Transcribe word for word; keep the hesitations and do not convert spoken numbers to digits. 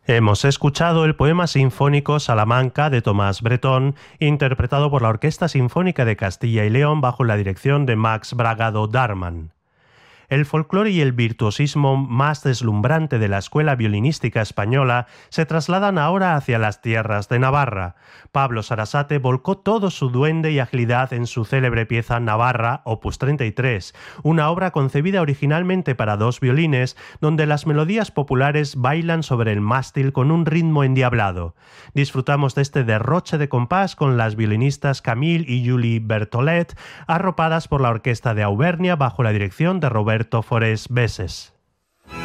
Hemos escuchado el poema sinfónico Salamanca de Tomás Bretón, interpretado por la Orquesta Sinfónica de Castilla y León bajo la dirección de Max Bragado Darman. El folclore y el virtuosismo más deslumbrante de la escuela violinística española se trasladan ahora hacia las tierras de Navarra. Pablo Sarasate volcó todo su duende y agilidad en su célebre pieza Navarra, opus treinta y tres, una obra concebida originalmente para dos violines, donde las melodías populares bailan sobre el mástil con un ritmo endiablado. Disfrutamos de este derroche de compás con las violinistas Camille y Julie Berthollet, arropadas por la orquesta de Auvernia bajo la dirección de Roberto Forés Besses.